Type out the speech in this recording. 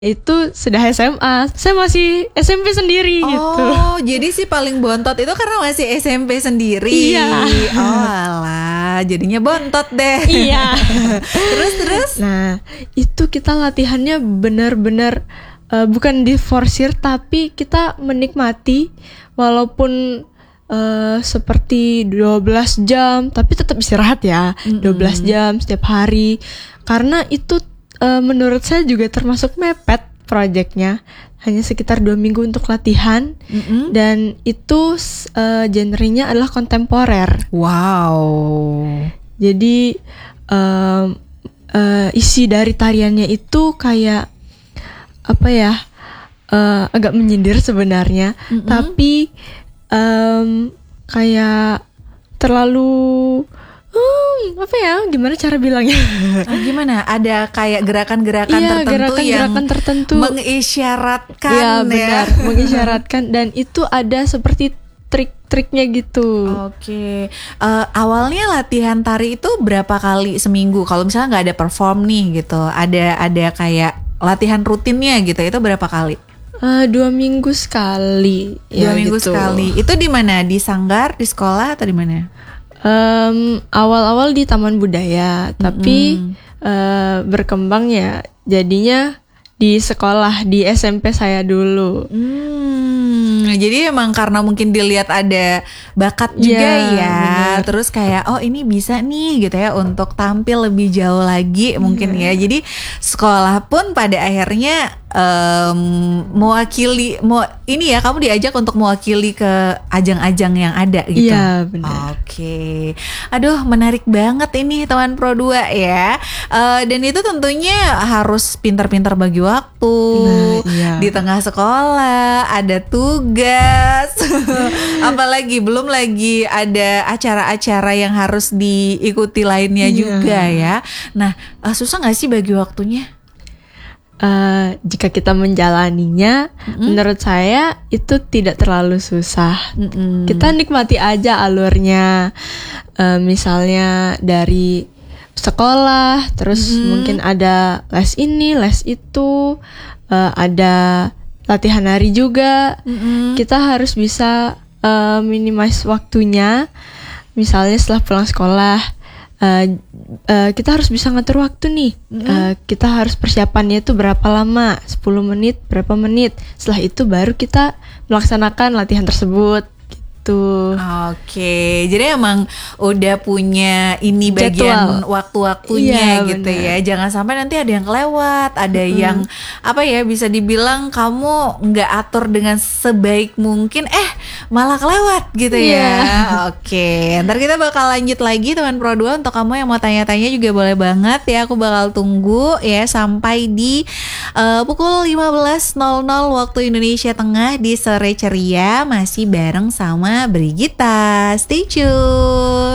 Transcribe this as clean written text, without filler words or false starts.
Itu sudah SMA, saya masih SMP sendiri gitu. Oh, jadi si paling bontot itu karena masih SMP sendiri. Iya. Oh alah, jadinya bontot deh. Iya. Terus. Nah, itu kita latihannya benar-benar bukan diforsir, tapi kita menikmati walaupun seperti 12 jam, tapi tetap istirahat ya. 12 jam setiap hari. Karena itu menurut saya juga termasuk mepet proyeknya, hanya sekitar 2 minggu untuk latihan, dan itu genrenya adalah kontemporer. Wow. Jadi isi dari tariannya itu kayak apa ya, agak menyindir sebenarnya, tapi kayak terlalu apa ya, gimana cara bilangnya? Gimana? Ada kayak gerakan-gerakan tertentu yang tertentu mengisyaratkan ya, benar, mengisyaratkan, dan itu ada seperti trik-triknya gitu. Oke. Awalnya latihan tari itu berapa kali seminggu? Kalau misalnya nggak ada perform nih gitu, ada kayak latihan rutinnya gitu, itu berapa kali? 2 minggu sekali. 2 minggu gitu. sekali. Itu di mana? Di sanggar, di sekolah, atau di mana? Awal-awal di Taman Budaya, tapi berkembang ya jadinya di sekolah, di SMP saya dulu. Jadi emang karena mungkin dilihat ada bakat juga ya, bener. Terus kayak oh ini bisa nih gitu ya untuk tampil lebih jauh lagi mungkin ya. Jadi sekolah pun pada akhirnya ini ya, kamu diajak untuk mewakili ke ajang-ajang yang ada gitu. Iya, benar. Oke. Aduh, menarik banget ini teman Pro 2 ya. Dan itu tentunya harus pintar-pintar bagi waktu. Nah, iya. Di tengah sekolah ada tugas. Apalagi belum lagi ada acara-acara yang harus diikuti lainnya juga ya. Nah, susah gak sih bagi waktunya? Jika kita menjalaninya, menurut saya itu tidak terlalu susah. Kita nikmati aja alurnya. Misalnya dari sekolah, terus mungkin ada les ini, les itu, ada latihan nari juga. Kita harus bisa minimize waktunya. Misalnya setelah pulang sekolah, kita harus bisa ngatur waktu nih. Kita harus persiapannya itu berapa lama, 10 menit, berapa menit. Setelah itu baru kita melaksanakan latihan tersebut gitu. Oke, jadi emang udah punya ini bagian waktu-waktunya gitu ya. Jangan sampai nanti ada yang kelewat, ada yang apa ya, bisa dibilang kamu nggak atur dengan sebaik mungkin, malah kelewat gitu ya. Oke, ntar kita bakal lanjut lagi teman Pro 2. Untuk kamu yang mau tanya-tanya juga boleh banget ya. Aku bakal tunggu ya sampai di pukul 15.00 waktu Indonesia Tengah di Sore Ceria, masih bareng sama Brigita. Stay tune.